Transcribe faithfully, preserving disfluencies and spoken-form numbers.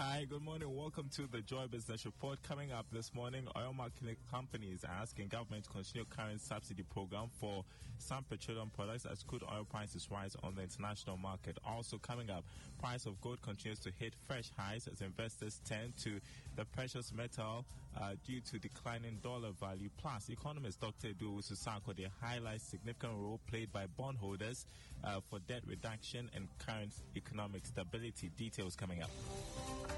Hi, good morning. Welcome to the Joy Business Report. Coming up this morning, oil marketing companies are asking government to continue current subsidy program for some petroleum products as crude oil prices rise on the international market. Also coming up, price of gold continues to hit fresh highs as investors turn to the precious metal uh, due to declining dollar value. Plus, economist Doctor Edu Susako highlights significant role played by bondholders uh, for debt reduction and current economic stability. Details coming up.